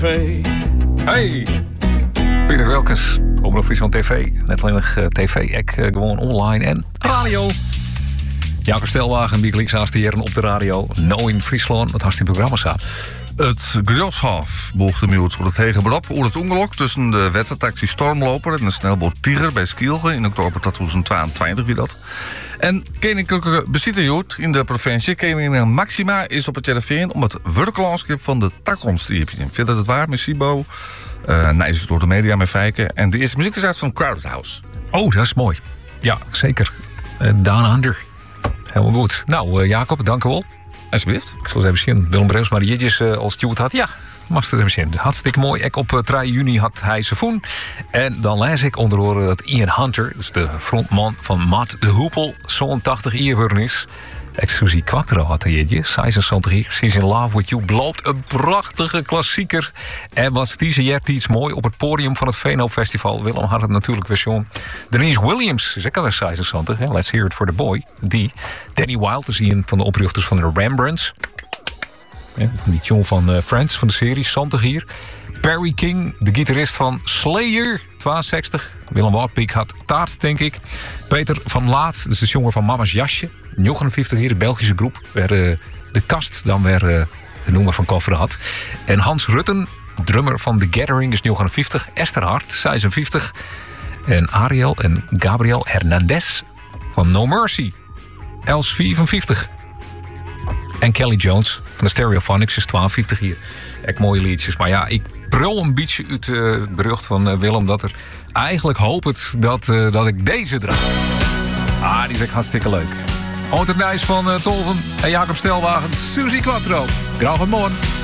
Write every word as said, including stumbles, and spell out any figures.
Hey, Peter Welkens, Omroep Friesland T V. Net alleen nog uh, tv, ik uh, gewoon online en radio. Jacob Stelwagen, Biegeliks aansteren op de radio. Nou in Friesland, wat had die programma staan? Het Groshof boog nieuws voor het hege beroep over het ongeluk tussen de wedstrijdtaxi Stormloper en de snelboot Tiger bij Skielge in oktober tweeduizend tweeëntwintig, wie dat. En koninklijke bezitterjoet in de provincie, koningin Maxima, is op het Jereveen om het werklandschap van de toekomst te hebben. Vindt het waar met Sibo? Uh, nou is het door de media met Fijken. En de eerste muziek is uit van Crowded House. Oh, dat is mooi. Ja, zeker. Uh, Down Under. Helemaal goed. Nou, uh, Jacob, dank u wel. Alsjeblieft. Ik zal eens even zien. Willem Breus, maar die jetjes uh, als Stuart had. Ja, mag het even zien. Hartstikke mooi. Ik op uh, drie juni had hij zijn voen. En dan lees ik onder andere dat Ian Hunter, dus de frontman van Matt de Hoepel, zo'n tachtig jaar geworden is. Exclusie Quattro had hij jetje. zesenzeventig jaar. She's in Love With You. Bloopt een prachtige klassieker. En was deze jaar iets mooi op het podium van het Veenhoop Festival. Willem had het natuurlijk weer zo'n. Denise Williams is ook alweer zesenzeventig. Hè? Let's hear it for the boy. Die. Danny Wilde is een van de oprichters van de Rembrandts. Ja, die tune van uh, Friends van de serie. zeventig hier. Barry King, de gitarist van Slayer. tweeënzestig. Willem Waardpiek had taart, denk ik. Peter van Laat, dus de jongen van Mama's Jasje. negenenvijftig hier, de Belgische groep. Waar uh, de kast dan weer uh, de noemer van Koffer had. En Hans Rutten, drummer van The Gathering, is negenenvijftig. Esther Hart, zesenvijftig. En Ariel en Gabriel Hernandez van No Mercy. Els vierenvijftig. En Kelly Jones van de Stereophonics is tweeënvijftig hier. Echt mooie liedjes. Maar ja, ik brul een beetje uit uh, het bericht van uh, Willem dat er eigenlijk hoopt dat, uh, dat ik deze draai. Ah, die is echt hartstikke leuk. Autonice van uh, Tolven en Jacob Stelwagen, Suzy Quattro. Graag een morgen.